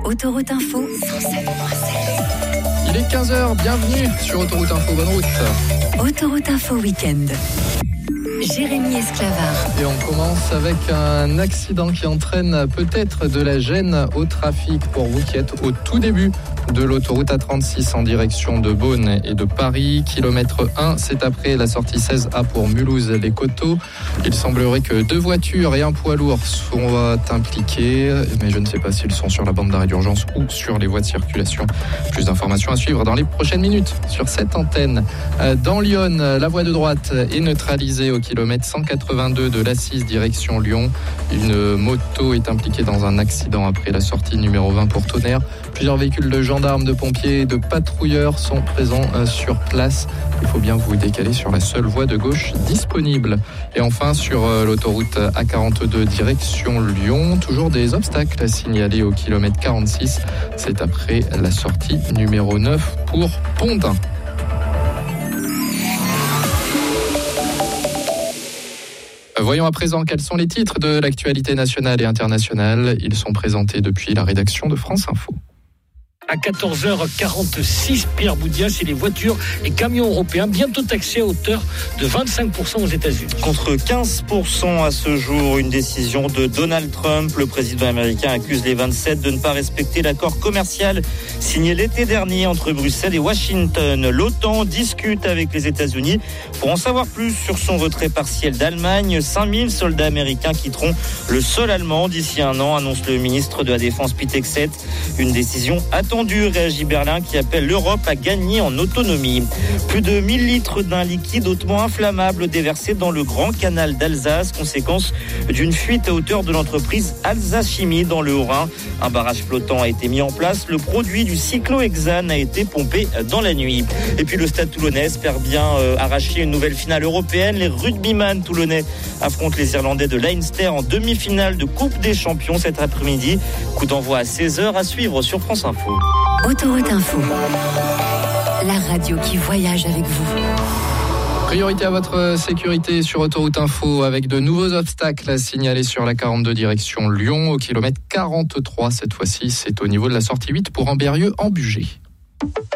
Autoroute Info 107.7. Il est 15h, bienvenue sur Autoroute Info, bonne route. Autoroute Info Week-end. Jérémy Esclavard. Et on commence avec un accident qui entraîne peut-être de la gêne au trafic pour vous qui êtes au tout début de l'autoroute A36 en direction de Beaune et de Paris. Kilomètre 1, c'est après la sortie 16A pour Mulhouse-les-Coteaux. Il semblerait que 2 voitures et un poids lourd soient impliqués, mais je ne sais pas s'ils sont sur la bande d'arrêt d'urgence ou sur les voies de circulation. Plus d'informations à suivre dans les prochaines minutes sur cette antenne. Dans Lyon, la voie de droite est neutralisée au kilomètre 182 de l'A6 direction Lyon. Une moto est impliquée dans un accident après la sortie numéro 20 pour Tonnerre. Plusieurs véhicules de gendarmes, de pompiers et de patrouilleurs sont présents sur place. Il faut bien vous décaler sur la seule voie de gauche disponible. Et enfin, sur l'autoroute A42 direction Lyon, toujours des obstacles signalés au kilomètre 46. C'est après la sortie numéro 9 pour Pondin. Voyons à présent quels sont les titres de l'actualité nationale et internationale. Ils sont présentés depuis la rédaction de France Info. À 14h46, Pierre Boudia, c'est les voitures et camions européens bientôt taxés à hauteur de 25% aux États-Unis. Contre 15% à ce jour, une décision de Donald Trump. Le président américain accuse les 27 de ne pas respecter l'accord commercial signé l'été dernier entre Bruxelles et Washington. L'OTAN discute avec les États-Unis pour en savoir plus sur son retrait partiel d'Allemagne. 5000 soldats américains quitteront le sol allemand d'ici un an, annonce le ministre de la Défense Pete Hegseth. Une décision attendue, réagit Berlin qui appelle l'Europe à gagner en autonomie. Plus de 1000 litres d'un liquide hautement inflammable déversé dans le grand canal d'Alsace, conséquence d'une fuite à hauteur de l'entreprise Alsace Chimie dans le Haut-Rhin. Un barrage flottant a été mis en place. Le produit du cyclohexane a été pompé dans la nuit. Et puis le Stade Toulonnais espère bien arracher une nouvelle finale européenne. Les rugbyman toulonnais affrontent les Irlandais de Leinster en demi-finale de Coupe des Champions cet après-midi. Coup d'envoi à 16h à suivre sur France Info. Autoroute Info, la radio qui voyage avec vous. Priorité à votre sécurité sur Autoroute Info avec de nouveaux obstacles signalés sur la 42 direction Lyon au kilomètre 43. Cette fois-ci, c'est au niveau de la sortie 8 pour Ambérieu en Bugey.